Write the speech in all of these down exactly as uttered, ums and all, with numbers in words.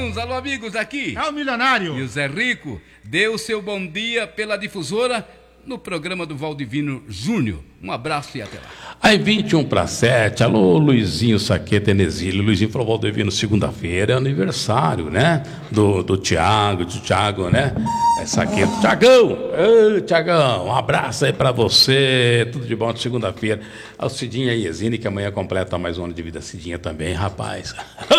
irmãos, alô amigos, aqui é o milionário e o Zé Rico. Dê o seu bom dia pela difusora no programa do Valdivino Júnior. Um abraço e até lá. Aí vinte e um para sete, alô Luizinho Saqueta Enesílio. Luizinho falou, Valdivino, segunda-feira é aniversário, né? Do, do Tiago, do Tiago, né? É Saqueta. Tiagão, ei, Tiagão, um abraço aí pra você, tudo de bom de segunda-feira. Ao Cidinha Iesine, que amanhã completa mais um ano de vida. Cidinha também, rapaz.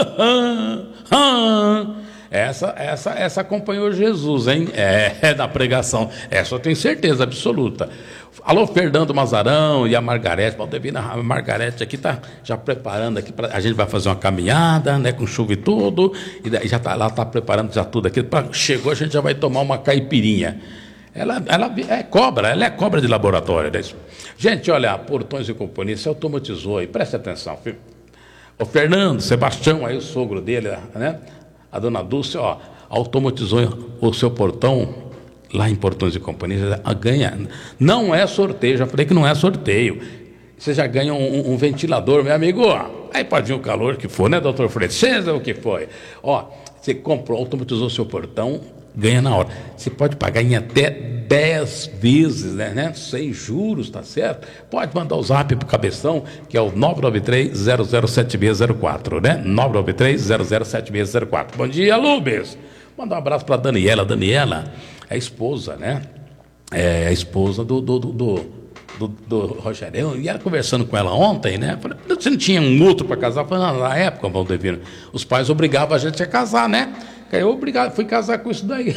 Essa, essa, essa acompanhou Jesus, hein? É, é da pregação. Essa eu tenho certeza absoluta. Alô, Fernando Mazarão e a Margarete. Valdivino, a Margarete aqui tá já preparando aqui para a gente vai fazer uma caminhada, né? Com chuva e tudo. E daí já tá, ela tá preparando já tudo aqui. Pra, chegou, a gente já vai tomar uma caipirinha. Ela, ela é cobra, ela é cobra de laboratório. Né? Gente, olha, Portões e Companhia se automatizou aí, preste atenção. O Fernando, Sebastião, aí o sogro dele, né? A dona Dulce, ó, automatizou o seu portão lá em Portões e Companhia, ganha. Não é sorteio, já falei que não é sorteio. Você já ganha um, um ventilador, meu amigo. Ó, aí pode vir o calor que for, né, doutor Freitas? Seja o que foi. Ó, você comprou, automatizou o seu portão, ganha na hora. Você pode pagar em até dez vezes, né, né? Sem juros, tá certo? Pode mandar o zap pro Cabeção, que é o nove nove três, zero zero sete seis zero quatro, né? nove nove três, zero zero sete seis zero quatro. Bom dia, Lubes. Manda um abraço pra Daniela. Daniela é a esposa, né? É a esposa do, do, do, do, do, do Rogério. E ela conversando com ela ontem, né? Falei, você não tinha um outro para casar? Falei, não, na época, Valdivino, os pais obrigavam a gente a casar, né? Eu obrigado, fui casar com isso daí.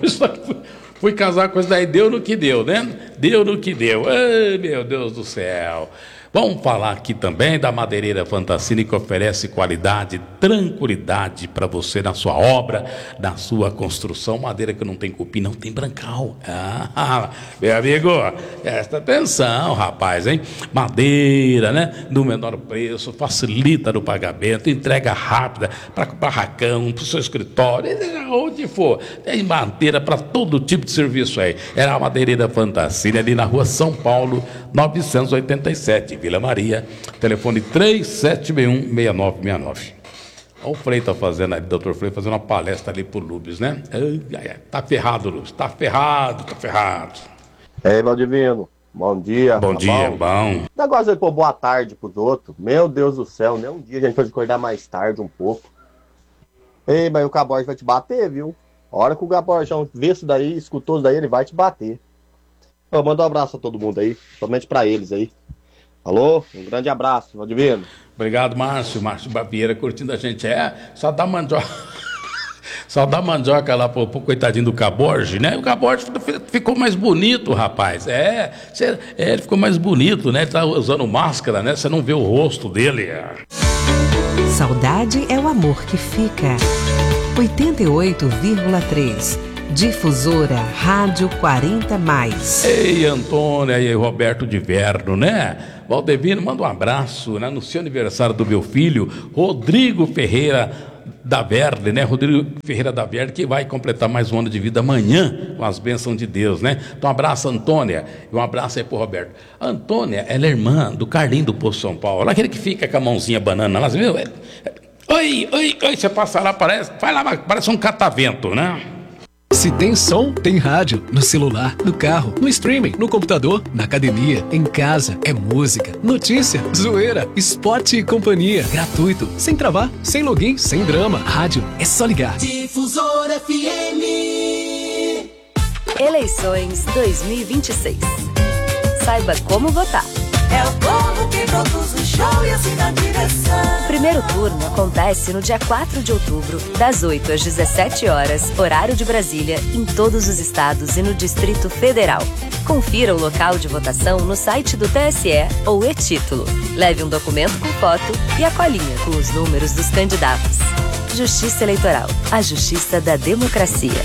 Fui casar com isso daí, deu no que deu, né? Deu no que deu. Ai, meu Deus do céu. Vamos falar aqui também da Madeireira Fantassini, que oferece qualidade, tranquilidade para você na sua obra, na sua construção. Madeira que não tem cupim, não tem brancal. Ah, meu amigo, presta atenção, rapaz, hein? Madeira, né? No menor preço, facilita no pagamento, entrega rápida para o barracão, para o seu escritório, onde for. Tem madeira para todo tipo de serviço aí. Era a Madeireira Fantassini, ali na rua São Paulo, novecentos e oitenta e sete, Vila Maria, telefone três sete seis um, seis nove seis nove. Olha o Frei tá fazendo ali, doutor Frei, fazendo uma palestra ali pro Lubes, né? Ai, ai, ai, tá ferrado, Lubes, tá ferrado, tá ferrado. Ei, Valdivino, bom dia. Bom tá dia, bom? bom. Negócio de pôr boa tarde pros outros, meu Deus do céu, nem um dia a gente pode acordar mais tarde um pouco. Ei, mas o Caborge vai te bater, viu? A hora que o Caborjão vê isso daí, escutou isso daí, ele vai te bater. Eu mando um abraço a todo mundo aí, somente pra eles aí. Alô, um grande abraço, Valdivino. Obrigado, Márcio, Márcio Bavieira, curtindo a gente. É, só dá mandioca, só dá mandioca lá pro, pro coitadinho do Caborge, né? O Caborge ficou mais bonito, rapaz. É, cê, é, ele ficou mais bonito, né? Ele tá usando máscara, né? Você não vê o rosto dele. Saudade é o amor que fica. oitenta e oito vírgula três. Difusora Rádio quarenta mais. Ei, Antônia e Roberto de Verno, né? Valdivino, manda um abraço, né? No seu aniversário do meu filho, Rodrigo Ferreira da Verde, né? Rodrigo Ferreira da Verde, que vai completar mais um ano de vida amanhã, com as bênçãos de Deus, né? Então, um abraço, Antônia, e um abraço aí pro Roberto. A Antônia, ela é irmã do Carlinho do Poço São Paulo, aquele que fica com a mãozinha banana lá, você viu? Oi, oi, oi, você passa lá, parece, vai lá, parece um catavento, né? Se tem som, tem rádio. No celular, no carro, no streaming, no computador, na academia, em casa. É música, notícia, zoeira, esporte e companhia. Gratuito, sem travar, sem login, sem drama. Rádio, é só ligar. Difusor F M. Eleições dois mil e vinte e seis. Saiba como votar. É o povo que produz o show e assim na direção. O primeiro turno acontece no dia quatro de outubro, das oito às dezessete horas, horário de Brasília, em todos os estados e no Distrito Federal. Confira o local de votação no site do T S E ou e-título. Leve um documento com foto e a colinha com os números dos candidatos. Justiça Eleitoral, a justiça da democracia.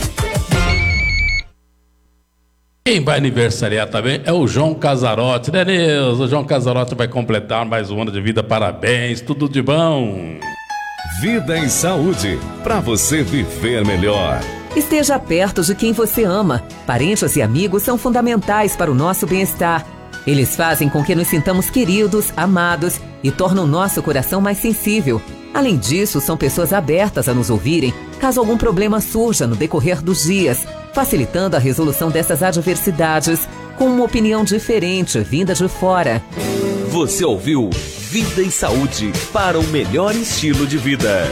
Quem vai aniversariar também é o João Casarotti, né, Neuza? O João Casarotti vai completar mais um ano de vida, parabéns, tudo de bom. Vida em saúde, para você viver melhor. Esteja perto de quem você ama. Parentes e amigos são fundamentais para o nosso bem-estar. Eles fazem com que nos sintamos queridos, amados e tornam nosso coração mais sensível. Além disso, são pessoas abertas a nos ouvirem caso algum problema surja no decorrer dos dias, facilitando a resolução dessas adversidades com uma opinião diferente vinda de fora. Você ouviu Vida e Saúde para o melhor estilo de vida.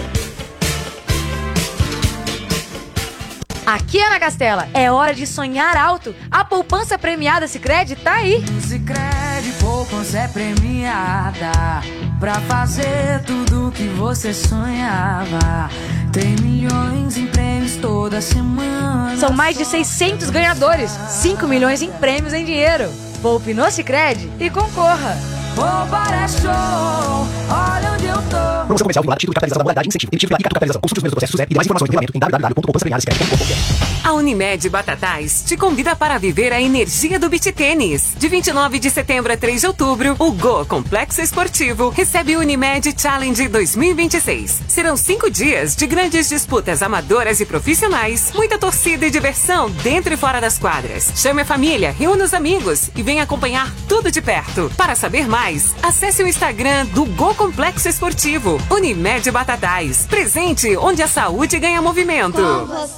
Aqui, Ana Castela, é hora de sonhar alto. A poupança premiada Sicredi tá aí. Sicredi poupança é premiada pra fazer tudo que você sonhava. Tem milhões em prêmios toda semana. São mais de seiscentos ganhadores, cinco milhões em prêmios em dinheiro. Poupe no Sicredi e concorra. Poupar é show, olha onde eu tô. Promoção comercial vinculada, título de capitalização da modalidade, incentivo, emitido pela Capitalização. Consulte os meus processos e mais informações no regulamento em w w w ponto poupança premiada sicredi ponto com ponto b r. A Unimed Batatais te convida para viver a energia do beach tênis. De vinte e nove de setembro a três de outubro, o Go Complexo Esportivo recebe o Unimed Challenge dois mil e vinte e seis. Serão cinco dias de grandes disputas amadoras e profissionais, muita torcida e diversão dentro e fora das quadras. Chame a família, reúna os amigos e venha acompanhar tudo de perto. Para saber mais, acesse o Instagram do Go Complexo Esportivo. Unimed Batatais. Presente onde a saúde ganha movimento.